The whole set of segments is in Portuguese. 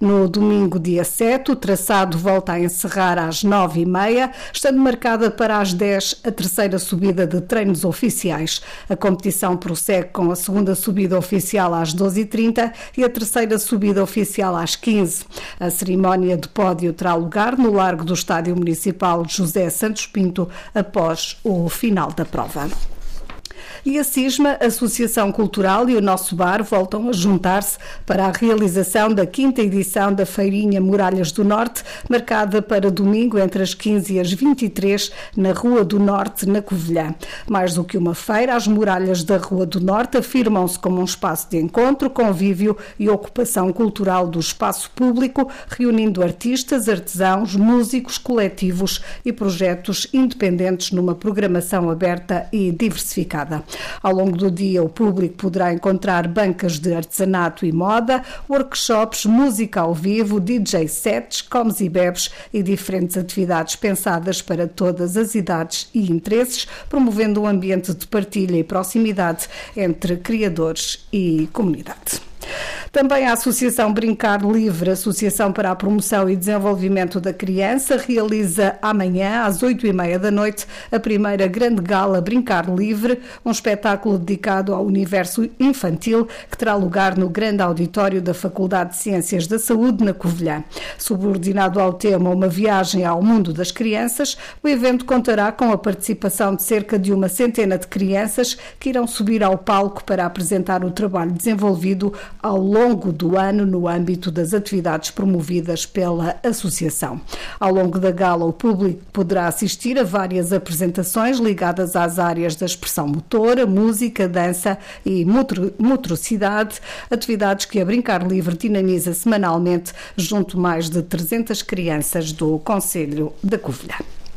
No domingo, dia 7, o traçado volta a encerrar às 9h30, estando marcada para as 10 a terceira subida de treinos oficiais. A competição prossegue com a segunda subida oficial às 12h30 e a terceira subida oficial às 15h. A cerimónia de pódio terá lugar no largo do Estádio Municipal José Santos Pinto após o final da prova. E a CISMA, Associação Cultural e o Nosso Bar voltam a juntar-se para a realização da 5ª edição da Feirinha Muralhas do Norte, marcada para domingo entre as 15 e as 23 na Rua do Norte, na Covilhã. Mais do que uma feira, as muralhas da Rua do Norte afirmam-se como um espaço de encontro, convívio e ocupação cultural do espaço público, reunindo artistas, artesãos, músicos, coletivos e projetos independentes numa programação aberta e diversificada. Ao longo do dia, o público poderá encontrar bancas de artesanato e moda, workshops, música ao vivo, DJ sets, comes e bebes e diferentes atividades pensadas para todas as idades e interesses, promovendo um ambiente de partilha e proximidade entre criadores e comunidade. Também a Associação Brincar Livre, Associação para a Promoção e Desenvolvimento da Criança, realiza amanhã, às 8h30 da noite, a primeira grande gala Brincar Livre, um espetáculo dedicado ao universo infantil que terá lugar no grande auditório da Faculdade de Ciências da Saúde, na Covilhã. Subordinado ao tema Uma Viagem ao Mundo das Crianças, o evento contará com a participação de cerca de uma centena de crianças que irão subir ao palco para apresentar o trabalho desenvolvido ao longo do ano no âmbito das atividades promovidas pela Associação. Ao longo da gala, o público poderá assistir a várias apresentações ligadas às áreas da expressão motora, música, dança e motricidade, atividades que a Brincar Livre dinamiza semanalmente junto mais de 300 crianças do concelho da Covilhã.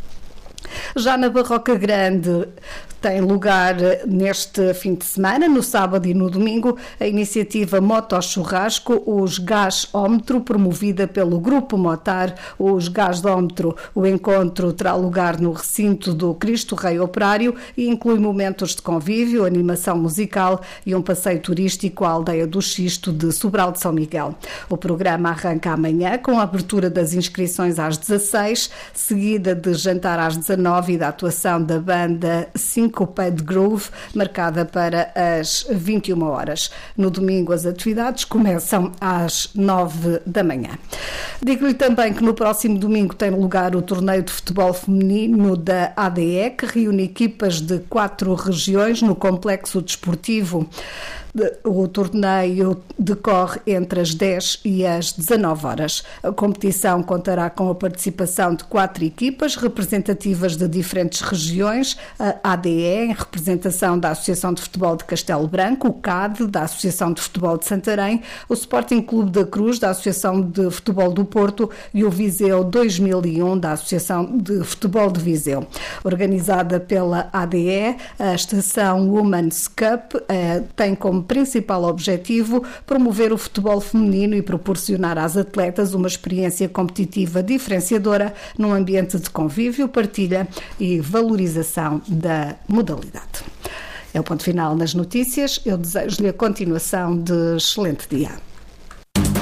Já na Barroca Grande, tem lugar neste fim de semana, no sábado e no domingo, a iniciativa Moto Churrasco, os Gasómetro, promovida pelo Grupo Motar, os Gasómetro. O encontro terá lugar no recinto do Cristo Rei Operário e inclui momentos de convívio, animação musical e um passeio turístico à aldeia do Xisto de Sobral de São Miguel. O programa arranca amanhã com a abertura das inscrições às 16, seguida de jantar às 19 e da atuação da banda Syncoped Groove, marcada para as 21 horas. No domingo, as atividades começam às 9 da manhã. Digo-lhe também que no próximo domingo tem lugar o torneio de futebol feminino da ADE, que reúne equipas de 4 regiões no complexo desportivo. O torneio decorre entre as 10 e as 19 horas. A competição contará com a participação de 4 equipas representativas de diferentes regiões, a ADE, em representação da Associação de Futebol de Castelo Branco, o CAD, da Associação de Futebol de Santarém, o Sporting Clube da Cruz, da Associação de Futebol do Porto e o Viseu 2001, da Associação de Futebol de Viseu. Organizada pela ADE, a estação Women's Cup tem como principal objetivo promover o futebol feminino e proporcionar às atletas uma experiência competitiva diferenciadora num ambiente de convívio, partilha e valorização da modalidade. É o ponto final nas notícias. Eu desejo-lhe a continuação de excelente dia.